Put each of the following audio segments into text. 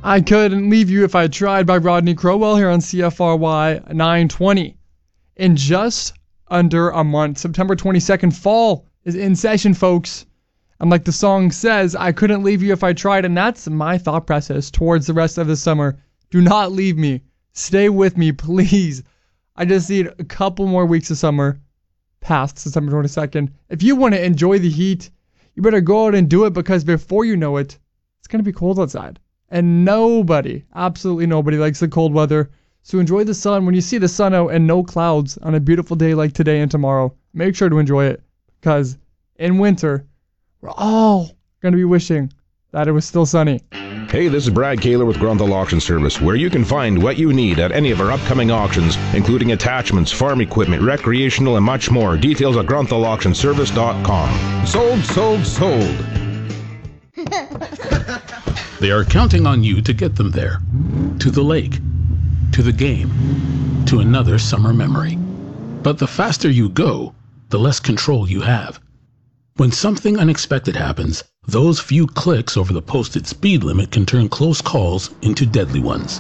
I Couldn't Leave You If I Tried by Rodney Crowell here on CFRY 920. In just under a month, September 22nd, fall is in session, folks. And like the song says, I couldn't leave you if I tried. And that's my thought process towards the rest of the summer. Do not leave me. Stay with me, please. I just need a couple more weeks of summer past September 22nd. If you want to enjoy the heat, you better go out and do it, because before you know it, it's going to be cold outside. And nobody, absolutely nobody, likes the cold weather. So enjoy the sun. When you see the sun out and no clouds on a beautiful day like today and tomorrow, make sure to enjoy it, because in winter, we're all going to be wishing that it was still sunny. Hey, this is Brad Kaler with Grunthal Auction Service, where you can find what you need at any of our upcoming auctions, including attachments, farm equipment, recreational, and much more. Details at grunthal.auctionservice.com. Sold, sold, sold. They are counting on you to get them there. To the lake. To the game. To another summer memory. But the faster you go, the less control you have. When something unexpected happens, those few clicks over the posted speed limit can turn close calls into deadly ones.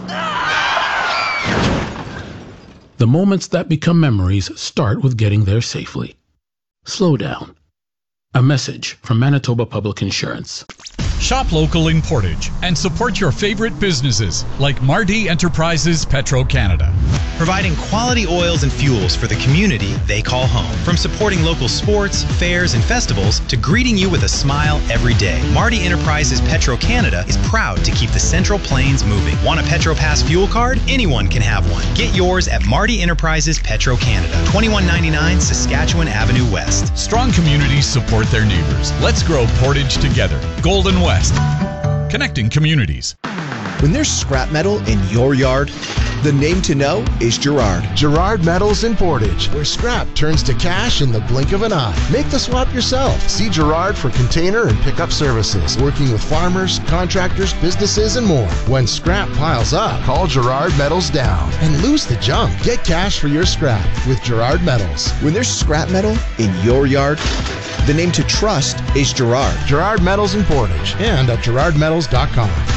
The moments that become memories start with getting there safely. Slow down. A message from Manitoba Public Insurance. Shop local in Portage and support your favorite businesses like Marty Enterprises Petro-Canada. Providing quality oils and fuels for the community they call home. From supporting local sports, fairs, and festivals to greeting you with a smile every day. Marty Enterprises Petro-Canada is proud to keep the Central Plains moving. Want a PetroPass fuel card? Anyone can have one. Get yours at Marty Enterprises Petro-Canada, 2199 Saskatchewan Avenue West. Strong communities support their neighbors. Let's grow Portage together. Golden West. Connecting communities. When there's scrap metal in your yard, the name to know is Gerard. Gerard Metals in Portage, where scrap turns to cash in the blink of an eye. Make the swap yourself. See Gerard for container and pickup services, working with farmers, contractors, businesses, and more. When scrap piles up, call Gerard Metals down and lose the junk. Get cash for your scrap with Gerard Metals. When there's scrap metal in your yard, the name to trust is Gerard. Gerard Metals in Portage and at gerardmetals.com.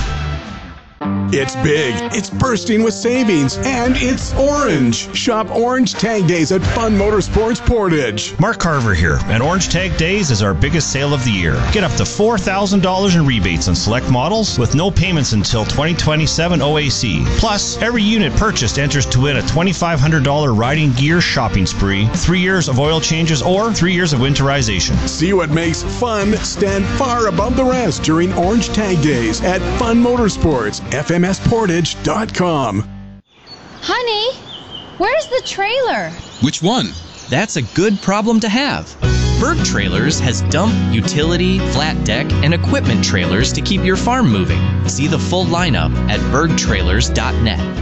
It's big, it's bursting with savings, and it's orange. Shop Orange Tag Days at Fun Motorsports Portage. Mark Carver here, and Orange Tag Days is our biggest sale of the year. Get up to $4,000 in rebates on select models with no payments until 2027 OAC. Plus, every unit purchased enters to win a $2,500 riding gear shopping spree, 3 years of oil changes, or 3 years of winterization. See what makes fun stand far above the rest during Orange Tag Days at Fun Motorsports. FMSportage.com. Honey, where's the trailer? Which one? That's a good problem to have. Berg Trailers has dump, utility, flat deck, and equipment trailers to keep your farm moving. See the full lineup at bergtrailers.net.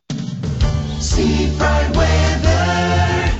Seafront weather.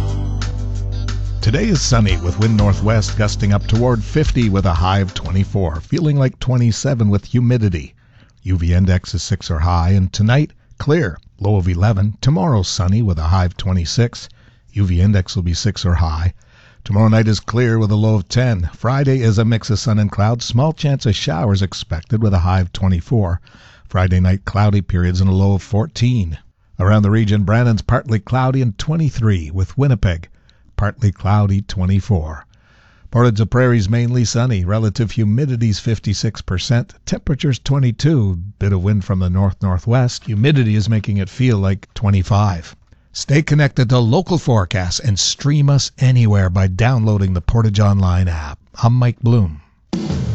Today is sunny with wind northwest gusting up toward 50 with a high of 24, feeling like 27 with humidity. UV index is 6 or high, and tonight, clear, low of 11. Tomorrow, sunny with a high of 26. UV index will be 6 or high. Tomorrow night is clear with a low of 10. Friday is a mix of sun and clouds. Small chance of showers expected with a high of 24. Friday night, cloudy periods and a low of 14. Around the region, Brannon's partly cloudy and 23, with Winnipeg partly cloudy, 24. Portage of Prairie's mainly sunny. Relative humidity's 56%. Temperature's 22. Bit of wind from the north-northwest. Humidity is making it feel like 25. Stay connected to local forecasts and stream us anywhere by downloading the Portage Online app. I'm Mike Bloom.